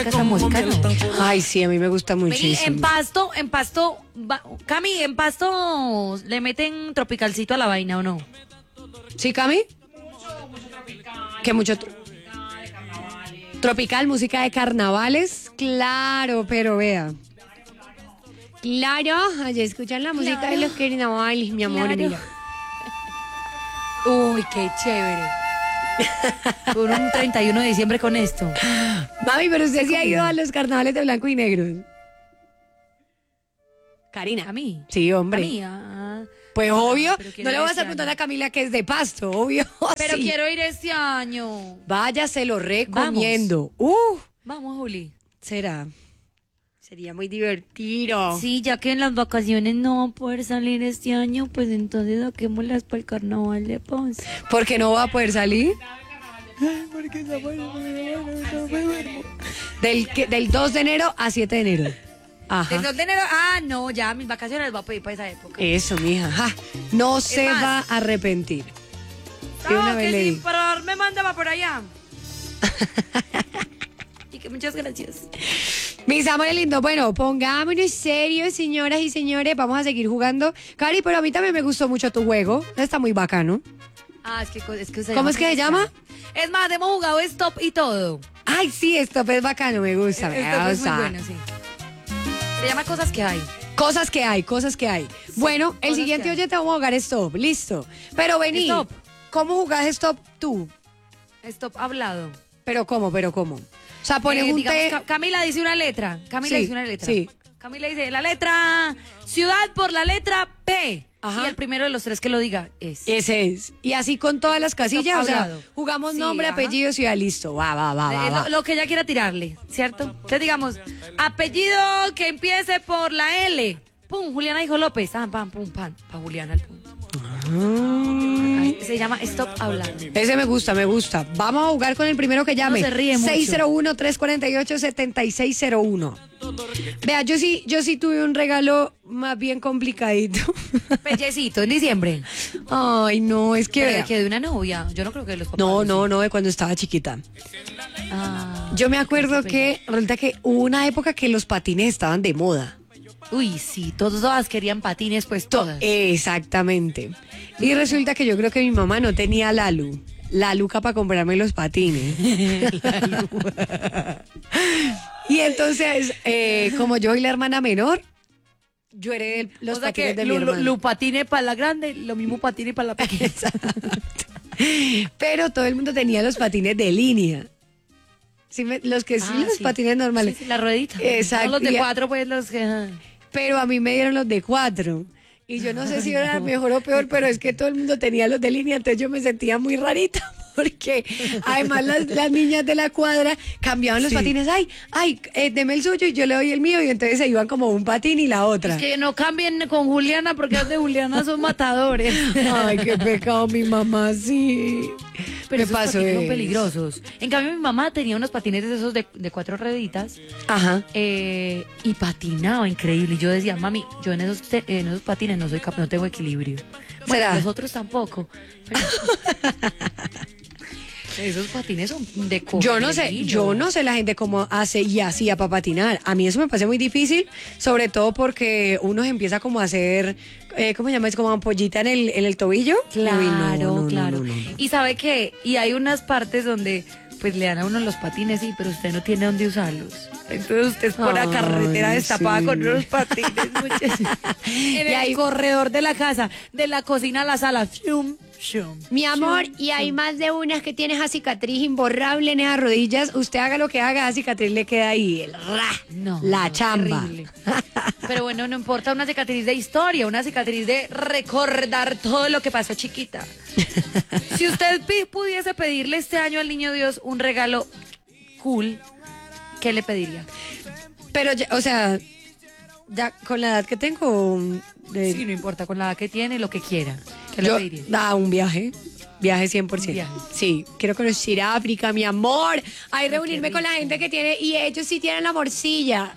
rica esta música, ¿no? Ay, sí, a mí me gusta Vení, muchísimo. Cami, en Pasto le meten tropicalcito a la vaina, ¿o no? ¿Sí, Cami? Que mucho tropical, música de carnavales, claro, pero vea. Claro, allá escuchan la música de los carnavales, mi amor, Claro. mira. Uy, qué chévere. Por un 31 de diciembre con esto. Mami, pero usted sí ha ido a los carnavales de blanco y negro. Karina. ¿A mí? Sí, hombre. A mí, ah. Pues obvio, pero quiero no le ir vas este a preguntar año. a Camila que es de Pasto, obvio. Pero sí. quiero ir este año. Vaya, se lo recomiendo. Vamos, Juli. Será. Sería muy divertido. Sí, ya que en las vacaciones no va a poder salir este año, pues entonces saquémoslas para el carnaval de Ponce. ¿Por qué no va a poder salir? Del 2 de enero a 7 de enero. Ajá. ¿El 2 de enero? Ah, no, ya mis vacaciones las voy a pedir para esa época. Eso, mija. Ja. No se más, va a arrepentir. De una No, vez que le sin digo. parar me manda va por allá. Y que muchas gracias. Mis amores lindos, bueno, pongámonos serios, señoras y señores. Vamos a seguir jugando. Cari, pero a mí también me gustó mucho tu juego. Está muy bacano. Ah, es que ¿Cómo es que se llama? Es más, hemos jugado stop y todo. Ay, sí, esto es bacano, me gusta. Me Stop es muy gusta. bueno, sí. Se llama Cosas que hay. Cosas que hay, cosas que hay. Bueno, el cosas siguiente que hay. oyente vamos a jugar stop, listo. Pero vení, Stop. ¿cómo jugás stop tú? Stop hablado. ¿Pero cómo? O sea, pones un Digamos, té. Camila dice una letra. Camila Sí, dice una letra. sí. Camila dice la letra ciudad por la letra P. Ajá. Y el primero de los tres que lo diga es. Ese es. Y así con todas las casillas, o sea, hablado. jugamos Sí, nombre, ajá. apellido, ciudad, listo. Va. Lo que ella quiera tirarle, ¿cierto? Entonces digamos, apellido que empiece por la L. Pum, Juliana dijo López. Ah, pam, pum, pam. Pa' Juliana el punto. Ahí se llama Stop Hablando. Ese me gusta. Vamos a jugar con el primero que llame. No se ríe mucho. 601-348-7601. Vea, yo sí tuve un regalo más bien complicadito. Pellecito, en diciembre. Ay, no, es que Pero vea. que de una novia. Yo no creo que los papás. No, de cuando estaba chiquita. Ah, Yo me acuerdo que resulta que hubo una época que los patines estaban de moda. uy, sí, todas querían patines, pues todas. Exactamente. Y resulta que yo creo que mi mamá no tenía la luca para comprarme los patines. Y entonces, como yo soy la hermana menor, yo heredé los O sea patines que de mi hermana. lo patine para la grande, lo mismo patine para la pequeña. Pero todo el mundo tenía los patines de línea. Sí, los patines normales. Sí, la ruedita. Exacto. No los de Y- 4, pues los que. Pero a mí me dieron los de 4. Y yo no sé si era mejor o peor, pero es que todo el mundo tenía los de línea, entonces yo me sentía muy rarita. Porque además las niñas de la cuadra cambiaban los Sí. patines. Deme el suyo y yo le doy el mío. Y entonces se iban como un patín y la otra. Que no cambien con Juliana porque los de Juliana son matadores. Ay, qué pecado, mi mamá, sí. Pero Me esos pasó patines son eso. peligrosos. En cambio, mi mamá tenía unos patines de esos de 4 rueditas Ajá. y patinaba increíble. Y yo decía, mami, yo en esos patines no soy capaz, no tengo equilibrio. Bueno, ¿Será? los otros tampoco. Pero esos patines son de Yo no sé la gente cómo hace y hacía para patinar. A mí eso me parece muy difícil, sobre todo porque uno se empieza como a hacer, ¿cómo se llama? Es como ampollita en el tobillo. Claro, Uy, no, claro. no. Y sabe qué, y hay unas partes donde pues le dan a uno los patines, sí, pero usted no tiene dónde usarlos. Entonces usted es por la Ay, carretera destapada sí. con unos patines. En el ahí- corredor de la casa, de la cocina a la sala. Shum, shum. Mi amor, y hay más de unas que tiene esa cicatriz imborrable en esas rodillas. Usted haga lo que haga, esa cicatriz le queda ahí. No, La no, chamba. terrible. Pero bueno, no importa una cicatriz de historia, una cicatriz de recordar todo lo que pasó chiquita. Si usted pudiese pedirle este año al niño Dios un regalo cool, ¿qué le pediría? Pero, o sea, ya con la edad que tengo, Sí, no importa, con la edad que tiene, lo que quiera. ¿Qué le yo, pediría? un viaje. Viaje 100%. Viaje. Sí, quiero conocer África, mi amor. Ay, reunirme con la gente que tiene, y ellos sí tienen la morcilla.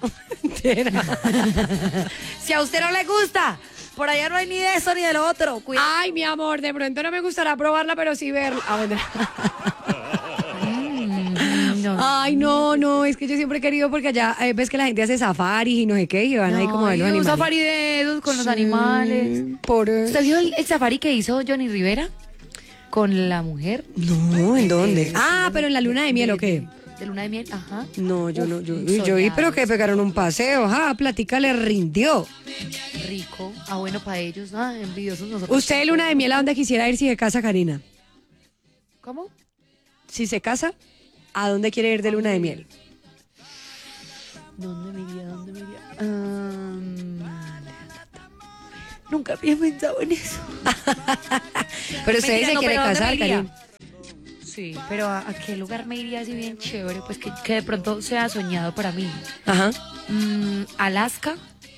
Si a usted no le gusta, por allá no hay ni de eso ni de lo otro. Cuidado. Ay, mi amor, de pronto no me gustará probarla, pero sí verla. Ah, bueno. No Ay, no, es que yo siempre he querido porque allá ves que la gente hace safari y no sé qué, y van ahí como a ver los un animales. safari de esos con los animales. Por... ¿Usted vio el safari que hizo Johnny Rivera con la mujer? No, ¿en dónde? Pero en la luna de miel, ¿o qué? De luna de miel, ajá. No, yo vi, pero que pegaron un paseo, platica le rindió. Rico. Bueno, para ellos, envidiosos nosotros. ¿Usted de luna de miel a dónde quisiera ir si se casa, Karina? ¿Cómo? Si se casa, ¿a dónde quiere ir de luna de miel? ¿Dónde me iría? Nunca había pensado en eso. Pero usted Mentira, se no, quiere pero ¿dónde casar, me iría? Karina. Sí, pero ¿a qué lugar me iría así bien chévere? Pues que de pronto sea soñado para mí. Ajá. Alaska.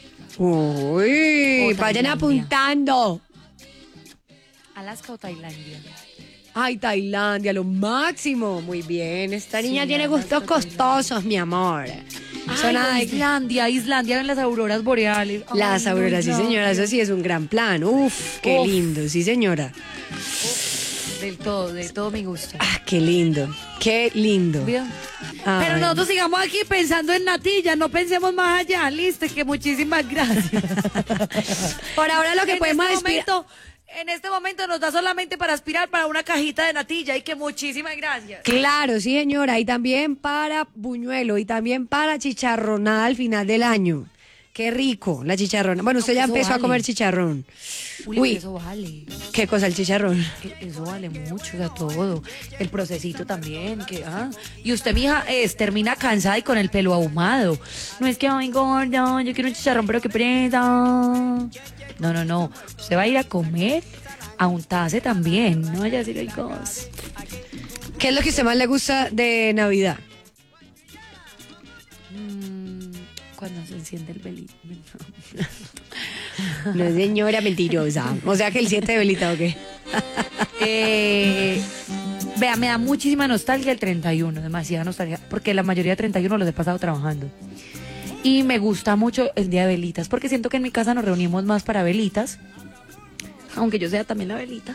Uy, O vayan Tailandia. apuntando. Alaska o Tailandia. Ay, Tailandia, lo máximo. Muy bien, esta niña tiene Alaska, gustos costosos, mi amor. Islandia, ven las auroras boreales. Las Ay, no, auroras, sí señora, eso sí es un gran plan. Uf, qué Uf. lindo, sí señora. Del todo me gusta. Qué lindo, qué lindo. ¿Vio? Ay. Pero nosotros sigamos aquí pensando en natilla, no pensemos más allá, listo, que muchísimas gracias. Por ahora lo que podemos En este momento nos da solamente para aspirar para una cajita de natilla y que muchísimas gracias. Claro, sí señora, y también para buñuelo y también para chicharronada al final del año. Qué rico, la chicharrona. Bueno, usted ya eso empezó a vale. comer chicharrón. Uy, eso vale. ¿Qué cosa el chicharrón? Eso vale mucho, o sea, todo. El procesito también, Y usted, mija, termina cansada y con el pelo ahumado. No es que, ay, gorda, yo quiero un chicharrón, pero qué presa. No. Usted va a ir a comer, a untarse también. No vaya a decir, ay, cos. ¿Qué es lo que a usted más le gusta de Navidad? Cuando se enciende el velito. No, señora, mentirosa. O sea que el 7 de velita, ¿o qué? Vea, me da muchísima nostalgia el 31, demasiada nostalgia, porque la mayoría de 31 los he pasado trabajando. Y me gusta mucho el día de velitas, porque siento que en mi casa nos reunimos más para velitas, aunque yo sea también la velita.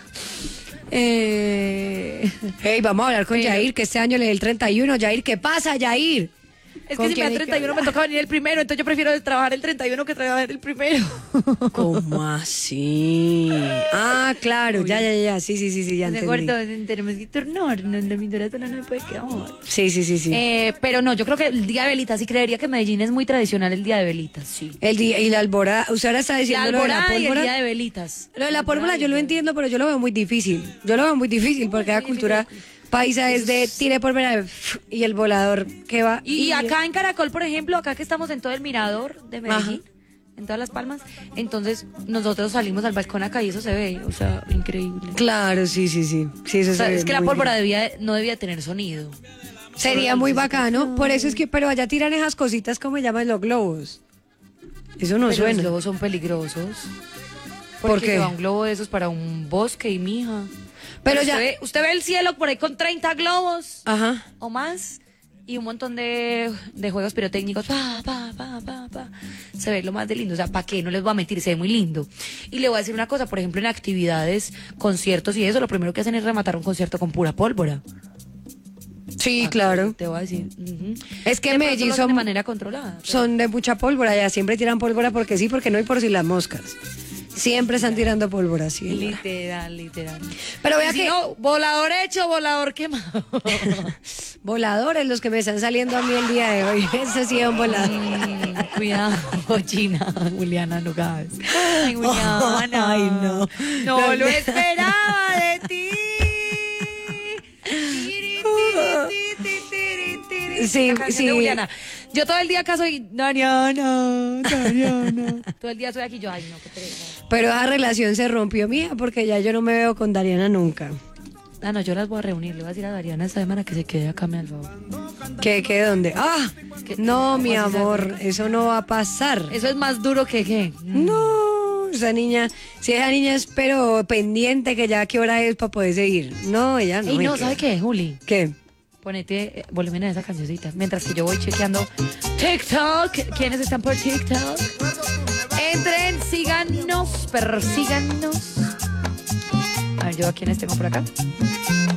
Hey, vamos a hablar con Yair, que este año le dé el 31. Yair, ¿qué pasa, Yair? Es que si me da 31 me toca venir el primero, entonces yo prefiero trabajar el 31 que trabajar el primero. ¿Cómo así? Claro, ya, sí, ya De entendí. acuerdo, tenemos que turnar, la pintura sola no puede quedar. Sí. Pero no, yo creo que el día de velitas, sí creería que Medellín es muy tradicional el día de velitas, sí. El día y la alborada, usted ahora está La diciendo lo de la alborada y el pólvora. día de velitas. Lo de la pólvora yo lo entiendo, pero yo lo veo muy difícil. Porque la cultura paisa es de tire pólvora y el volador que va. Y acá en Caracol, por ejemplo, acá que estamos en todo el mirador de Medellín, en todas las palmas, entonces nosotros salimos al balcón acá y eso se ve, o sea, increíble. Claro, sí. Sí, eso O sea, se ve es que la muy pólvora bien. no debía tener sonido. Sería muy bacano. Por eso es que, pero allá tiran esas cositas como llaman los globos. Eso no Pero suena. los globos son peligrosos. ¿Por Porque qué? va un globo de esos para un bosque y mija. Pero usted ya. usted ve el cielo por ahí con 30 globos Ajá. o más y un montón de juegos pirotécnicos. Se ve lo más de lindo. O sea, ¿para qué? No les voy a mentir, se ve muy lindo. Y le voy a decir una cosa, por ejemplo, en actividades, conciertos y eso, lo primero que hacen es rematar un concierto con pura pólvora. Sí, claro. Te voy a decir. Es que De en pronto Medellín lo hacen de son, manera controlada. son de mucha pólvora. Ya siempre tiran pólvora porque sí, porque no y por si las moscas. Siempre están tirando pólvora, sí. Literal. Pero vea Y si que no, volador hecho, volador quemado. voladores los que me están saliendo a mí el día de hoy. Eso sí es un volador. Cuidado, China. Juliana, no cabes. Ay, Juliana. Ay, no. No lo esperaba de ti. Sí, La canción sí. de Juliana. Yo todo el día acá soy Dariana. Todo el día soy aquí yo, ay no, qué pereza. Pero esa relación se rompió mía porque ya yo no me veo con Dariana nunca. No, yo las voy a reunir. Le voy a decir a Dariana esta semana que se quede acá, me al favor. ¿Qué dónde? No, mi ¿Cómo así amor, eso no va a pasar. Eso es más duro que qué. No, esa niña es pero pendiente que ya qué hora es para poder seguir. No, ella no. Ey, me no, queda. ¿sabe qué, Juli? ¿Qué? Ponete volumen a esa cancioncita. Mientras que yo voy chequeando TikTok. ¿Quiénes están por TikTok? Entren, síganos, persíganos. A ver, yo a quiénes tengo por acá.